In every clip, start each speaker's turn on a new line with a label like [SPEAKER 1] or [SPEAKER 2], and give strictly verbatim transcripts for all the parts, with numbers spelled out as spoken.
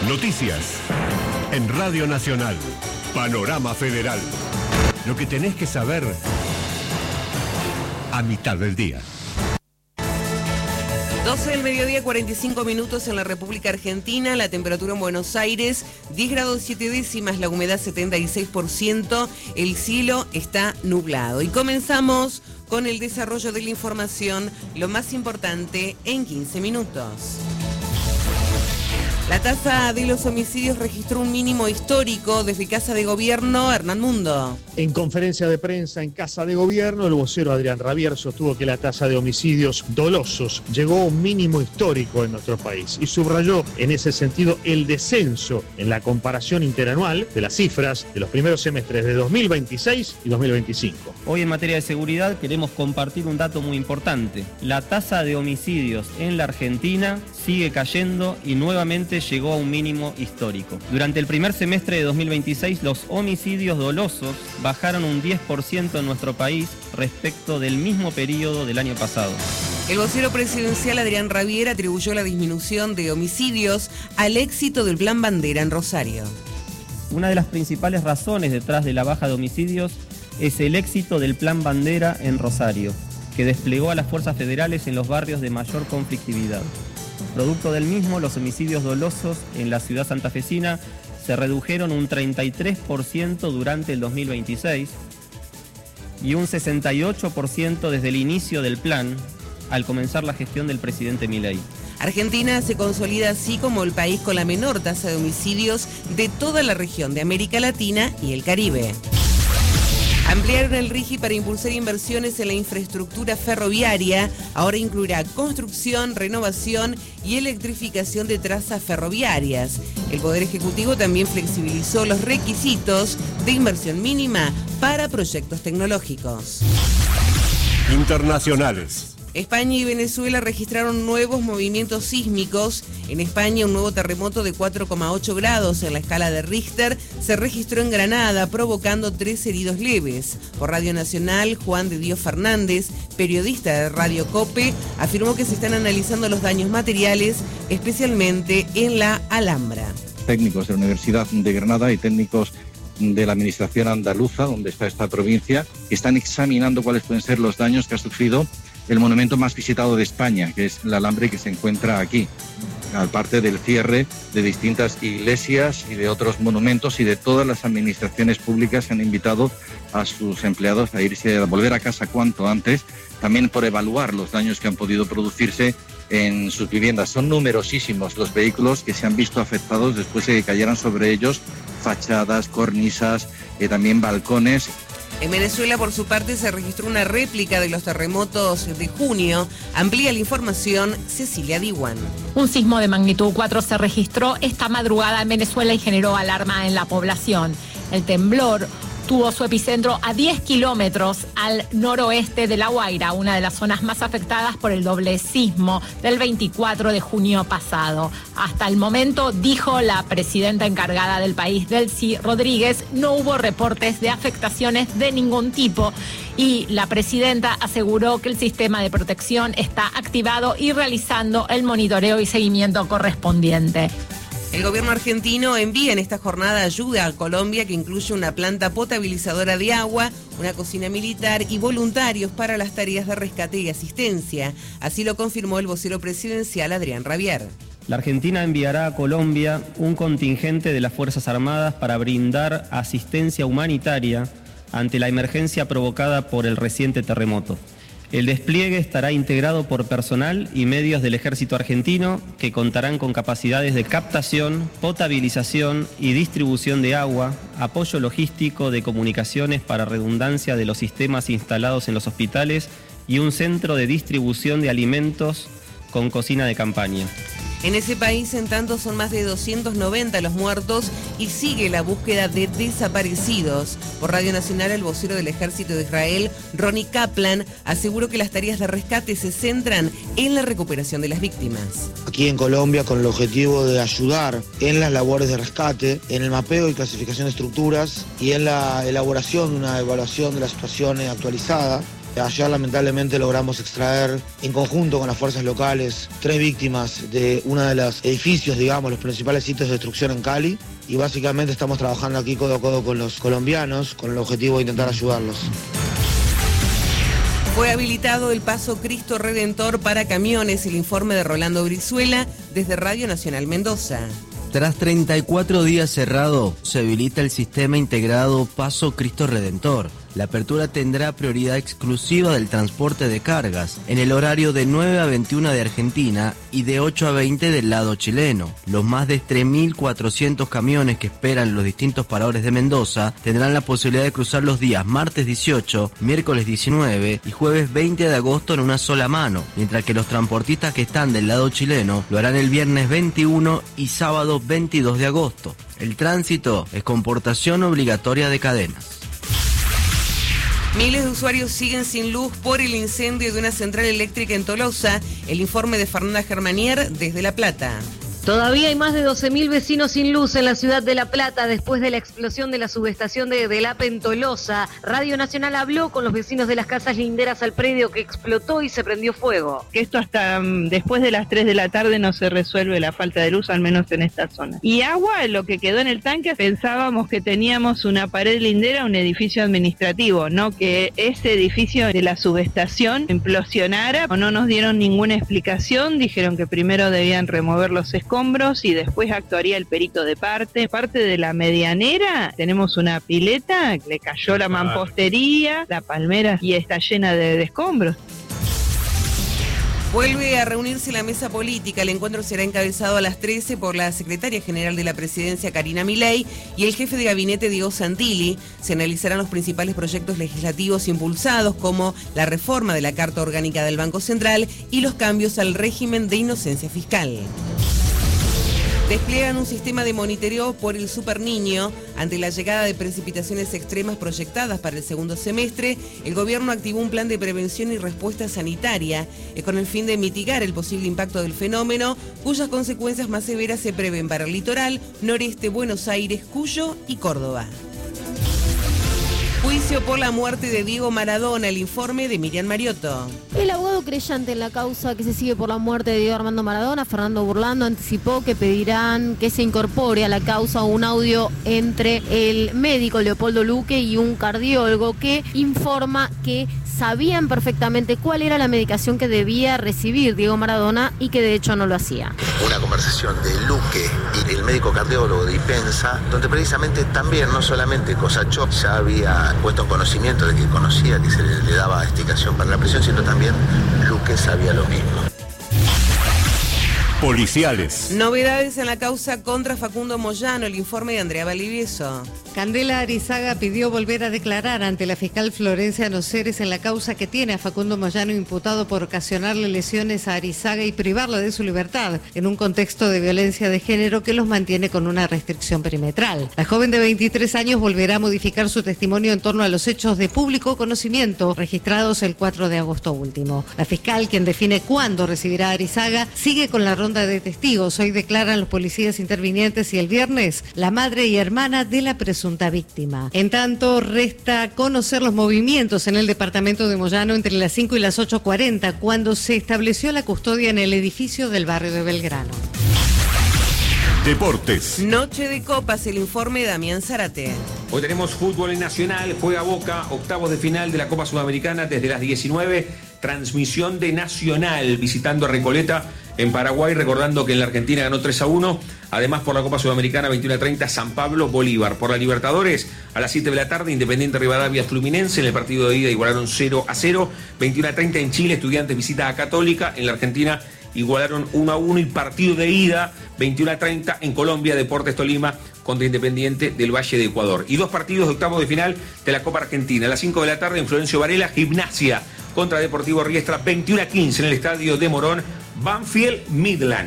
[SPEAKER 1] Noticias en Radio Nacional. Panorama Federal. Lo que tenés que saber a mitad del día.
[SPEAKER 2] doce del mediodía, cuarenta y cinco minutos en la República Argentina. La temperatura en Buenos Aires, diez grados siete décimas, la humedad setenta y seis por ciento. El cielo está nublado. Y comenzamos con el desarrollo de la información, lo más importante en quince minutos. La tasa de los homicidios registró un mínimo histórico desde Casa de Gobierno. Hernán Mundo.
[SPEAKER 3] En conferencia de prensa en Casa de Gobierno, el vocero Adrián Rabier sostuvo que la tasa de homicidios dolosos llegó a un mínimo histórico en nuestro país y subrayó en ese sentido el descenso en la comparación interanual de las cifras de los primeros semestres de dos mil veintiséis y dos mil veinticinco.
[SPEAKER 4] Hoy en materia de seguridad queremos compartir un dato muy importante. La tasa de homicidios en la Argentina sigue cayendo y nuevamente llegó a un mínimo histórico. Durante el primer semestre de dos mil veintiséis, los homicidios dolosos bajaron un diez por ciento en nuestro país respecto del mismo periodo del año pasado.
[SPEAKER 2] El vocero presidencial Adrián Rabier atribuyó la disminución de homicidios al éxito del Plan Bandera en Rosario.
[SPEAKER 4] Una de las principales razones detrás de la baja de homicidios es el éxito del Plan Bandera en Rosario, que desplegó a las fuerzas federales en los barrios de mayor conflictividad. Producto del mismo, los homicidios dolosos en la ciudad santafesina se redujeron un treinta y tres por ciento durante el dos mil veintiséis y un sesenta y ocho por ciento desde el inicio del plan, al comenzar la gestión del presidente Milei.
[SPEAKER 2] Argentina se consolida así como el país con la menor tasa de homicidios de toda la región de América Latina y el Caribe. Ampliaron el RIGI para impulsar inversiones en la infraestructura ferroviaria. Ahora incluirá construcción, renovación y electrificación de trazas ferroviarias. El Poder Ejecutivo también flexibilizó los requisitos de inversión mínima para proyectos tecnológicos.
[SPEAKER 1] Internacionales.
[SPEAKER 2] España y Venezuela registraron nuevos movimientos sísmicos. En España, un nuevo terremoto de cuatro coma ocho grados en la escala de Richter se registró en Granada, provocando tres heridos leves. Por Radio Nacional, Juan de Dios Fernández, periodista de Radio COPE, afirmó que se están analizando los daños materiales, especialmente en la Alhambra.
[SPEAKER 5] Técnicos de la Universidad de Granada y técnicos de la Administración Andaluza, donde está esta provincia, están examinando cuáles pueden ser los daños que ha sufrido el monumento más visitado de España, que es la Alhambra, que se encuentra aquí, aparte del cierre de distintas iglesias y de otros monumentos, y de todas las administraciones públicas que han invitado a sus empleados a irse a volver a casa cuanto antes, también por evaluar los daños que han podido producirse en sus viviendas. Son numerosísimos los vehículos que se han visto afectados después de que cayeran sobre ellos fachadas, cornisas, eh, también balcones.
[SPEAKER 2] En Venezuela, por su parte, se registró una réplica de los terremotos de junio. Amplía la información Cecilia Diwan.
[SPEAKER 6] Un sismo de magnitud cuatro se registró esta madrugada en Venezuela y generó alarma en la población. El temblor tuvo su epicentro a diez kilómetros al noroeste de La Guaira, una de las zonas más afectadas por el doble sismo del veinticuatro de junio pasado. Hasta el momento, dijo la presidenta encargada del país, Delcy Rodríguez, no hubo reportes de afectaciones de ningún tipo y la presidenta aseguró que el sistema de protección está activado y realizando el monitoreo y seguimiento correspondiente.
[SPEAKER 2] El gobierno argentino envía en esta jornada ayuda a Colombia, que incluye una planta potabilizadora de agua, una cocina militar y voluntarios para las tareas de rescate y asistencia. Así lo confirmó el vocero presidencial Adrián Rabier.
[SPEAKER 4] La Argentina enviará a Colombia un contingente de las Fuerzas Armadas para brindar asistencia humanitaria ante la emergencia provocada por el reciente terremoto. El despliegue estará integrado por personal y medios del Ejército Argentino que contarán con capacidades de captación, potabilización y distribución de agua, apoyo logístico de comunicaciones para redundancia de los sistemas instalados en los hospitales y un centro de distribución de alimentos con cocina de campaña.
[SPEAKER 2] En ese país, en tanto, son más de doscientos noventa los muertos y sigue la búsqueda de desaparecidos. Por Radio Nacional, el vocero del Ejército de Israel, Ronnie Kaplan, aseguró que las tareas de rescate se centran en la recuperación de las víctimas.
[SPEAKER 7] Aquí en Colombia, con el objetivo de ayudar en las labores de rescate, en el mapeo y clasificación de estructuras y en la elaboración de una evaluación de la situación actualizada Ayer lamentablemente logramos extraer en conjunto con las fuerzas locales tres víctimas de uno de los edificios, digamos, los principales sitios de destrucción en Cali. Y básicamente estamos trabajando aquí codo a codo con los colombianos con el objetivo de intentar ayudarlos.
[SPEAKER 2] Fue habilitado el paso Cristo Redentor para camiones, el informe de Rolando Brizuela desde Radio Nacional Mendoza.
[SPEAKER 8] Tras treinta y cuatro días cerrado, se habilita el sistema integrado Paso Cristo Redentor. La apertura tendrá prioridad exclusiva del transporte de cargas, en el horario de nueve a veintiuna de Argentina y de ocho a veinte del lado chileno. Los más de tres mil cuatrocientos camiones que esperan los distintos paradores de Mendoza tendrán la posibilidad de cruzar los días martes dieciocho, miércoles diecinueve y jueves veinte de agosto en una sola mano, mientras que los transportistas que están del lado chileno lo harán el viernes veintiuno y sábado veintidós de agosto. El tránsito es con portación obligatoria de cadenas.
[SPEAKER 2] Miles de usuarios siguen sin luz por el incendio de una central eléctrica en Tolosa. El informe de Fernanda Germanier desde La Plata.
[SPEAKER 9] Todavía hay más de doce mil vecinos sin luz en la ciudad de La Plata después de la explosión de la subestación de Delap en Tolosa. Radio Nacional habló con los vecinos de las casas linderas al predio que explotó y se prendió fuego.
[SPEAKER 10] Que esto hasta um, después de las tres de la tarde no se resuelve la falta de luz, al menos en esta zona. Y agua, lo que quedó en el tanque, pensábamos que teníamos una pared lindera, un edificio administrativo, no que ese edificio de la subestación implosionara. No nos dieron ninguna explicación, dijeron que primero debían remover los escombros y después actuaría el perito de parte. Parte de la medianera tenemos una pileta, le cayó la mampostería, la palmera y está llena de, de escombros.
[SPEAKER 2] Vuelve a reunirse la mesa política. El encuentro será encabezado a las trece por la secretaria general de la presidencia, Karina Milei, y el jefe de gabinete, Diego Santilli. Se analizarán los principales proyectos legislativos impulsados, como la reforma de la Carta Orgánica del Banco Central y los cambios al régimen de inocencia fiscal. Despliegan un sistema de monitoreo por el Super Niño. Ante la llegada de precipitaciones extremas proyectadas para el segundo semestre, el gobierno activó un plan de prevención y respuesta sanitaria eh, con el fin de mitigar el posible impacto del fenómeno, cuyas consecuencias más severas se prevén para el litoral, noreste, Buenos Aires, Cuyo y Córdoba. Juicio por la muerte de Diego Maradona, el informe de Miriam Mariotto.
[SPEAKER 11] El abogado creyente en la causa que se sigue por la muerte de Diego Armando Maradona, Fernando Burlando, anticipó que pedirán que se incorpore a la causa un audio entre el médico Leopoldo Luque y un cardiólogo que informa que sabían perfectamente cuál era la medicación que debía recibir Diego Maradona y que de hecho no lo hacía.
[SPEAKER 12] Una conversación de Luque y el médico cardiólogo de Ipensa, donde precisamente también, no solamente Cosachó ya había puesto en conocimiento de que conocía que se le, le daba explicación para la presión, sino también Luque sabía lo mismo.
[SPEAKER 1] Policiales.
[SPEAKER 2] Novedades en la causa contra Facundo Moyano, el informe de Andrea Valdivieso.
[SPEAKER 13] Candela Arizaga pidió volver a declarar ante la fiscal Florencia Noceres en la causa que tiene a Facundo Moyano imputado por ocasionarle lesiones a Arizaga y privarla de su libertad en un contexto de violencia de género que los mantiene con una restricción perimetral. La joven de veintitrés años volverá a modificar su testimonio en torno a los hechos de público conocimiento registrados el cuatro de agosto último. La fiscal, quien define cuándo recibirá a Arizaga, sigue con la ronda de testigos. Hoy declaran los policías intervinientes y el viernes la madre y hermana de la presunta víctima. En tanto, resta conocer los movimientos en el departamento de Moyano entre las cinco y las ocho cuarenta, cuando se estableció la custodia en el edificio del barrio de Belgrano.
[SPEAKER 1] Deportes.
[SPEAKER 2] Noche de copas, el informe de Damián Zárate.
[SPEAKER 14] Hoy tenemos fútbol nacional, juega Boca, octavos de final de la Copa Sudamericana desde las diecinueve, transmisión de Nacional, visitando a Recoleta en Paraguay, recordando que en la Argentina ganó tres a uno, además por la Copa Sudamericana veintiuno a treinta, San Pablo, Bolívar. Por la Libertadores, a las siete de la tarde, Independiente Rivadavia, Fluminense, en el partido de ida igualaron cero a cero, veintiuno a treinta en Chile, Estudiantes visita a Católica, en la Argentina igualaron uno a uno y partido de ida, veintiuno a treinta en Colombia, Deportes Tolima contra Independiente del Valle de Ecuador. Y dos partidos de octavos de final de la Copa Argentina. A las cinco de la tarde en Florencio Varela, Gimnasia contra Deportivo Riestra, veintiuno a quince en el estadio de Morón, Banfield Midland.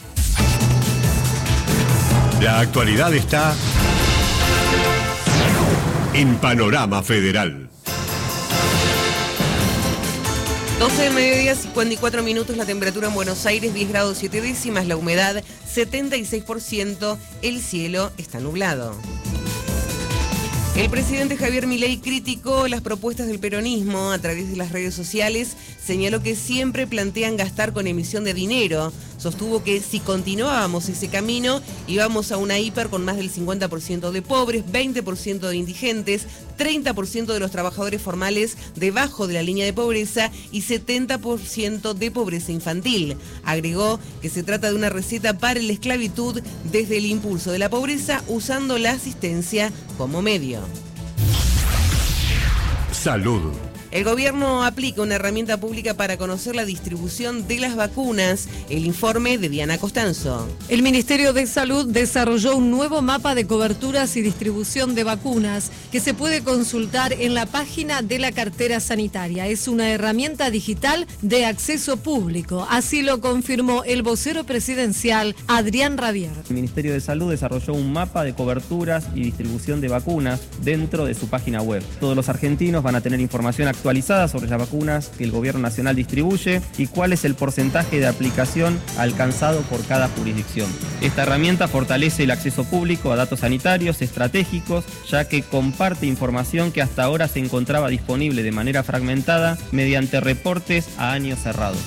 [SPEAKER 1] La actualidad está en Panorama Federal.
[SPEAKER 2] doce de mediodía, cincuenta y cuatro minutos, la temperatura en Buenos Aires, diez grados siete décimas, la humedad setenta y seis por ciento, el cielo está nublado. El presidente Javier Milei criticó las propuestas del peronismo a través de las redes sociales, señaló que siempre plantean gastar con emisión de dinero, sostuvo que si continuábamos ese camino íbamos a una hiper con más del cincuenta por ciento de pobres, veinte por ciento de indigentes, treinta por ciento de los trabajadores formales debajo de la línea de pobreza y setenta por ciento de pobreza infantil. Agregó que se trata de una receta para la esclavitud desde el impulso de la pobreza usando la asistencia como medio.
[SPEAKER 1] Salud.
[SPEAKER 2] El gobierno aplica una herramienta pública para conocer la distribución de las vacunas. El informe de Diana Costanzo.
[SPEAKER 15] El Ministerio de Salud desarrolló un nuevo mapa de coberturas y distribución de vacunas que se puede consultar en la página de la cartera sanitaria. Es una herramienta digital de acceso público. Así lo confirmó el vocero presidencial Adrián Rabier.
[SPEAKER 4] El Ministerio de Salud desarrolló un mapa de coberturas y distribución de vacunas dentro de su página web. Todos los argentinos van a tener información actual actualizada sobre las vacunas que el gobierno nacional distribuye y cuál es el porcentaje de aplicación alcanzado por cada jurisdicción. Esta herramienta fortalece el acceso público a datos sanitarios estratégicos, ya que comparte información que hasta ahora se encontraba disponible de manera fragmentada mediante reportes a años cerrados.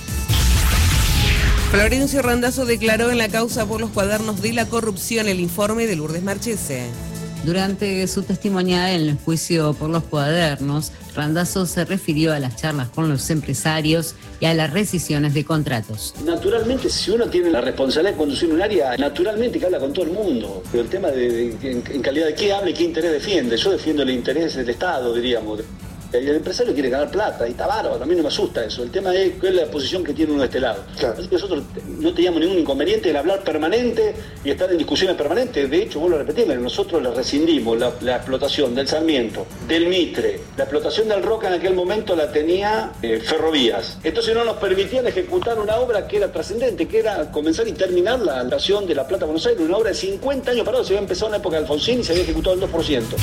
[SPEAKER 2] Florencio Randazzo declaró en la causa por los cuadernos de la corrupción. El informe de Lourdes Marchese.
[SPEAKER 16] Durante su testimonial en el juicio por los cuadernos, Randazzo se refirió a las charlas con los empresarios y a las rescisiones de contratos.
[SPEAKER 17] Naturalmente, si uno tiene la responsabilidad de conducir un área, naturalmente que habla con todo el mundo. Pero el tema de, de en, en calidad de qué habla y qué interés defiende. Yo defiendo el interés del Estado, diríamos. El empresario quiere ganar plata y está bárbaro, a mí no me asusta eso. El tema es cuál es la posición que tiene uno de este lado. Claro. Así que nosotros no teníamos ningún inconveniente en hablar permanente y estar en discusiones permanentes. De hecho, vuelvo a repetirme, nosotros le rescindimos la, la explotación del Sarmiento, del Mitre, la explotación del Roca en aquel momento la tenía eh, Ferrovías. Entonces no nos permitían ejecutar una obra que era trascendente, que era comenzar y terminar la estación de La Plata Buenos Aires, una obra de cincuenta años parado. Se había empezado en la época de Alfonsín y se había ejecutado el dos por ciento.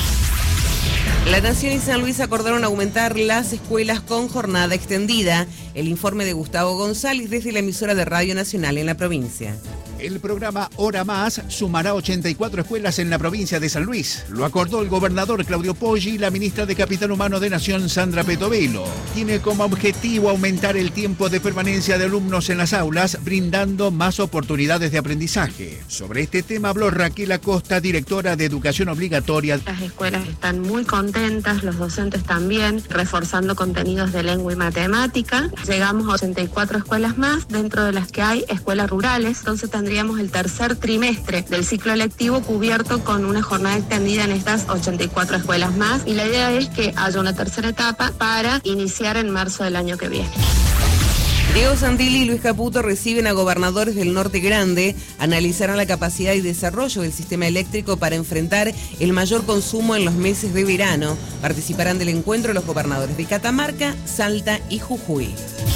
[SPEAKER 2] La Nación y San Luis acordaron aumentar las escuelas con jornada extendida. El informe de Gustavo González desde la emisora de Radio Nacional en la provincia.
[SPEAKER 18] El programa Hora Más sumará ochenta y cuatro escuelas en la provincia de San Luis. Lo acordó el gobernador Claudio Poggi y la ministra de Capital Humano de Nación, Sandra Petovelo. Tiene como objetivo aumentar el tiempo de permanencia de alumnos en las aulas, brindando más oportunidades de aprendizaje. Sobre este tema habló Raquel Acosta, directora de Educación Obligatoria.
[SPEAKER 19] Las escuelas están muy contentas, los docentes también, reforzando contenidos de lengua y matemática. Llegamos a ochenta y cuatro escuelas más, dentro de las que hay escuelas rurales, entonces tendríamos el tercer trimestre del ciclo lectivo cubierto con una jornada extendida en estas ochenta y cuatro escuelas más, y la idea es que haya una tercera etapa para iniciar en marzo del año que viene.
[SPEAKER 2] Diego Santilli y Luis Caputo reciben a gobernadores del Norte Grande, analizarán la capacidad y desarrollo del sistema eléctrico para enfrentar el mayor consumo en los meses de verano. Participarán del encuentro los gobernadores de Catamarca, Salta y Jujuy.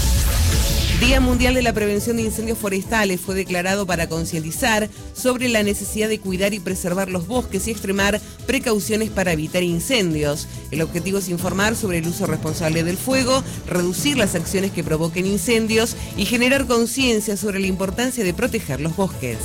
[SPEAKER 2] Día Mundial de la Prevención de Incendios Forestales fue declarado para concientizar sobre la necesidad de cuidar y preservar los bosques y extremar precauciones para evitar incendios. El objetivo es informar sobre el uso responsable del fuego, reducir las acciones que provoquen incendios y generar conciencia sobre la importancia de proteger los bosques.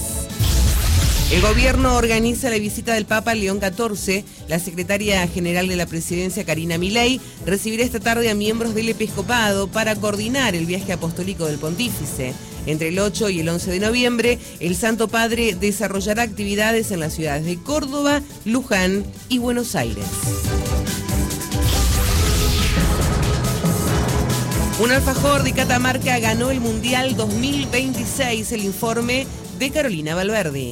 [SPEAKER 2] El gobierno organiza la visita del Papa León catorce. La secretaria general de la presidencia, Karina Milei, recibirá esta tarde a miembros del episcopado para coordinar el viaje apostólico del pontífice. Entre el ocho y el once de noviembre, el Santo Padre desarrollará actividades en las ciudades de Córdoba, Luján y Buenos Aires. Un alfajor de Catamarca ganó el Mundial dos mil veintiséis. El informe de Carolina Valverde.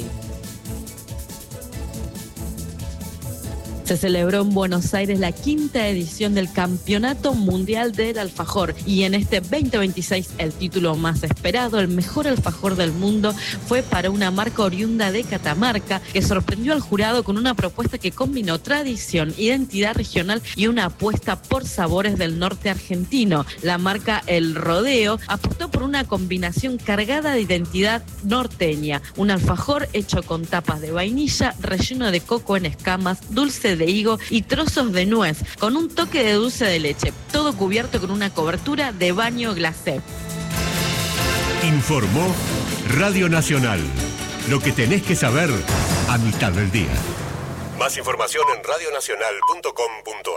[SPEAKER 20] Se celebró en Buenos Aires la quinta edición del Campeonato Mundial del Alfajor y en este veinte veintiséis el título más esperado, el mejor alfajor del mundo, fue para una marca oriunda de Catamarca que sorprendió al jurado con una propuesta que combinó tradición, identidad regional y una apuesta por sabores del norte argentino. La marca El Rodeo apostó por una combinación cargada de identidad norteña, un alfajor hecho con tapas de vainilla, relleno de coco en escamas, dulce de higo y trozos de nuez, con un toque de dulce de leche, todo cubierto con una cobertura de baño glacé.
[SPEAKER 1] Informó Radio Nacional. Lo que tenés que saber a mitad del día. Más información en radionacional punto com punto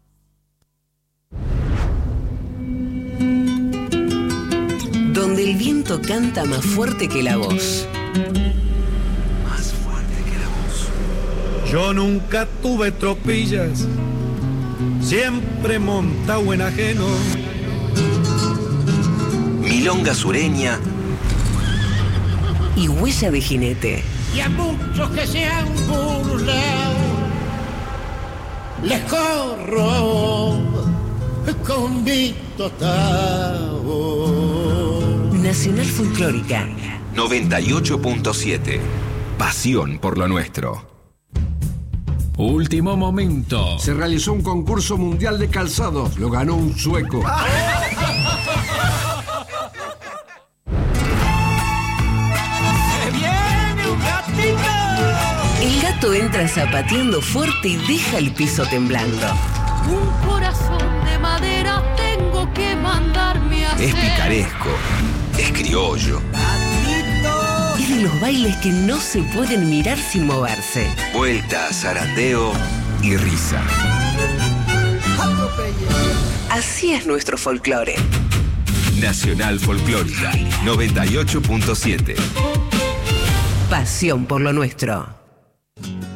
[SPEAKER 1] a r.
[SPEAKER 2] Donde el viento canta más fuerte que la voz.
[SPEAKER 21] Más fuerte que la voz.
[SPEAKER 22] Yo nunca tuve tropillas, siempre montado en ajeno.
[SPEAKER 21] Milonga sureña
[SPEAKER 2] y huella de jinete.
[SPEAKER 23] Y a muchos que se han burlado les corro con mi total.
[SPEAKER 2] Nacional Folclórica
[SPEAKER 21] noventa y ocho punto siete. Pasión por lo nuestro.
[SPEAKER 24] Último momento.
[SPEAKER 25] Se realizó un concurso mundial de calzados. Lo ganó un sueco.
[SPEAKER 2] El gato entra zapateando fuerte y deja el piso temblando.
[SPEAKER 26] Un corazón de madera tengo que mandarme a hacer.
[SPEAKER 21] Es picaresco, es criollo.
[SPEAKER 2] Es de los bailes que no se pueden mirar sin moverse.
[SPEAKER 21] Vuelta, zarandeo y risa.
[SPEAKER 2] Así es nuestro folclore.
[SPEAKER 21] Nacional Folclórica noventa y ocho punto siete.
[SPEAKER 2] Pasión por lo nuestro.